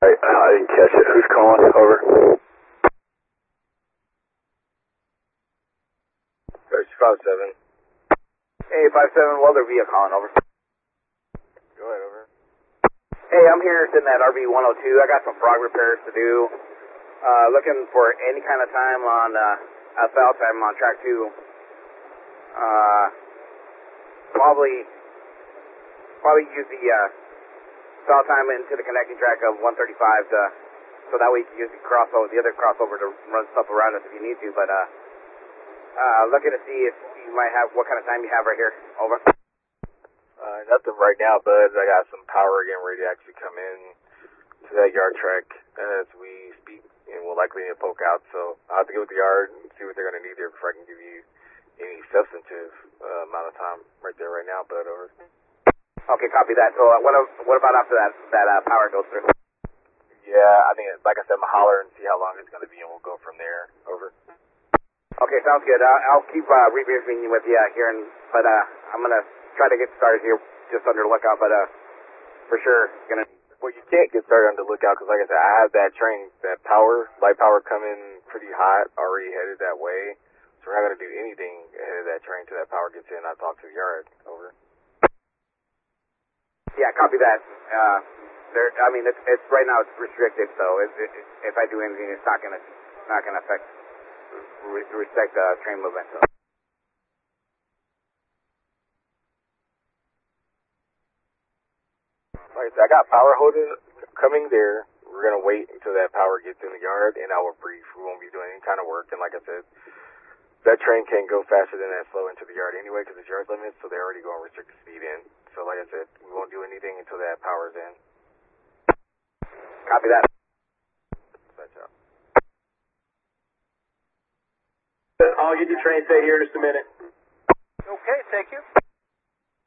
I didn't catch it. Who's calling? Over. Coach 57. Hey, 57, Welder Via calling, over. Go ahead, over. Hey, I'm here sitting at RV 102. I got some frog repairs to do. Looking for any kind of time on, foul time on track 2. Probably use the, foul time into the connecting track of 135 so that way you can use the other crossover to run stuff around us if you need to, but, looking to see if you might have, what kind of time you have right here, over. Nothing right now, bud. I got some power getting ready to actually come in to that yard track as we speak, and we'll likely need to poke out, so I'll have to get with the yard and see what they're going to need there before I can give you any substantive amount of time right there right now, bud, over. Okay, copy that. So what about after that power goes through? Yeah, I think, like I said, I'm going to holler and see how long it's going to be, and we'll go from there, over. Okay, sounds good. I'll keep reviewing with you here, but I'm going to try to get started here just under lookout, but for sure going to... Well, you can't get started under lookout because, like I said, I have that train, that light power coming pretty hot, already headed that way, so we're not going to do anything ahead of that train until that power gets in. I'll talk to the yard, over. Yeah, copy that. I mean, it's right now it's restricted, so if I do anything, it's not gonna affect respect train movement. So. Like I said, I got power holding coming there. We're gonna wait until that power gets in the yard, and I will brief. We won't be doing any kind of work, and like I said, that train can't go faster than that slow into the yard anyway because it's yard limit, so they're already going restricted speed in. So like I said, we won't do anything until that power's in. Copy that. That's out. I'll get your train set here in just a minute. Okay, thank you.